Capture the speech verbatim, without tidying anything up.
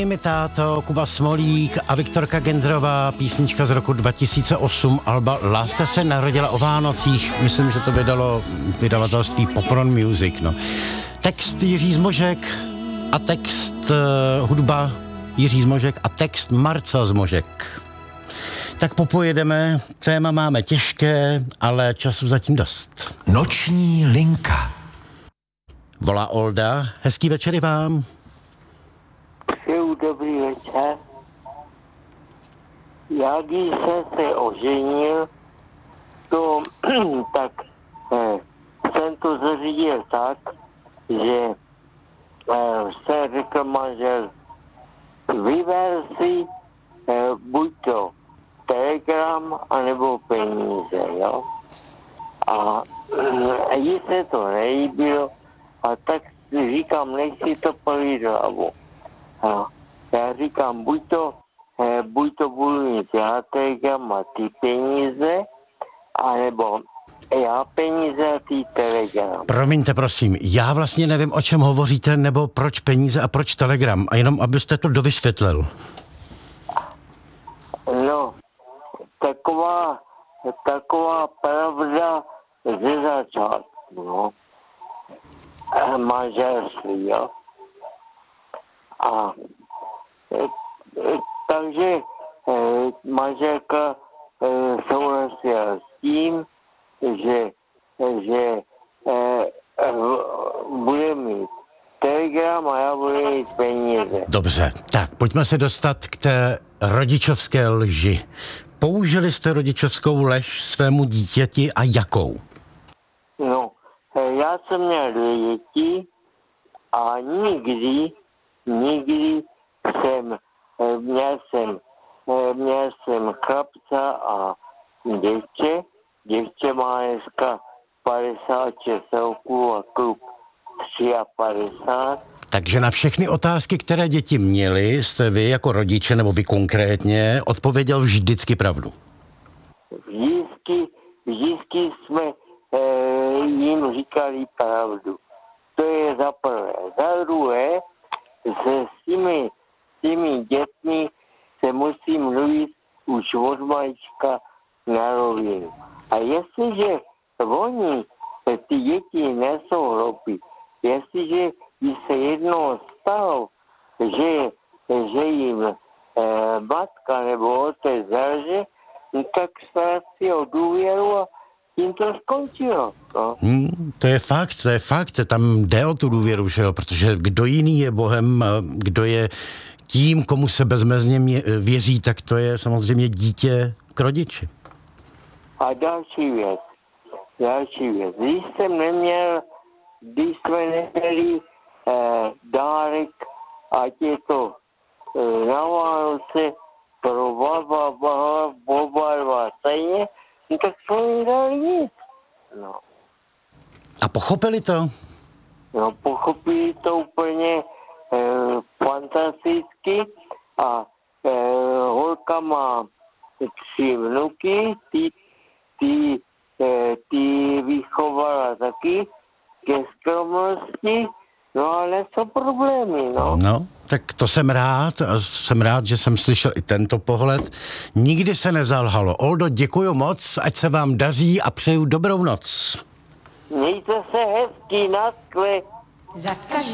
Mi táto, Kuba Smolík a Viktorka Gendrová, písnička z roku dva tisíce osm, alba Láska se narodila o Vánocích, myslím, že to vydalo vydavatelství Popron Music, no. Text Jiří Zmožek a text uh, hudba Jiří Zmožek a text Marcel Zmožek. Tak popojedeme, téma máme těžké, ale času zatím dost. Noční linka. Volá Olda, hezký večer vám. Přeju dobrý večer. Já, když jsem se oženil, to tak eh, jsem to zařídil tak, že eh, jsem řekl manžel, vyber si eh, buď to telegram, anebo peníze, jo. A eh, jí se to nelíbilo, a tak říkám, nech si to polít hlavu. A já říkám, buď to, eh, buď to budu mít já telegram a ty peníze, anebo já peníze a ty telegram. Promiňte, prosím, já vlastně nevím, o čem hovoříte, nebo proč peníze a proč telegram, a jenom abyste to dovysvětlil. No, taková, taková pravda ze začátku, no. Manželství, jo. A e, e, takže e, manželka e, souhlasila s tím, že, že e, e, bude mít telegram a já budu mít peníze. Dobře, tak pojďme se dostat k té rodičovské lži. Použili jste rodičovskou lež svému dítěti a jakou? No, e, já jsem měl dvě děti a nikdy Nikdy jsem, měl jsem, měl jsem chlapce a děvče. Děvče má dneska padesát šest roků a kluk padesát tři. Takže na všechny otázky, které děti měly, jste vy jako rodiče, nebo vy konkrétně, odpověděl vždycky pravdu. Vždycky, vždycky jsme e, jim říkali pravdu. To je za prvé. Za druhé, se s těmi, s těmi dětmi se musí mluvit už od malička na rovinu. A jestliže oni, ty děti nesou hloupí, jestliže jí se jednou stalo, že, že jim eh, matka nebo otec zelže, tak ztratí o důvěru a tím to skončilo. No. Hmm, to je fakt, to je fakt, tam jde o tu důvěru, že jo? Protože kdo jiný je Bohem, kdo je tím, komu se bezmezně věří, tak to je samozřejmě dítě k rodiči. A další věc, další věc. Když jsem neměl, když jsme neměli eh, dárek, ať je to eh, na Vánoce pro baba, baba, baba, dva stejně, no tak jsme nedali nic. No. A pochopili to? No, pochopili to úplně e, fantasticky a e, holka má tři vnuky, ty, ty, e, ty vychovala taky ke skromnosti, no ale jsou problémy, no. No, tak to jsem rád a jsem rád, že jsem slyšel i tento pohled. Nikdy se nezalhalo. Oldo, děkuju moc, ať se vám daří a přeju dobrou noc. Mějte se hezky, naschle. Za každý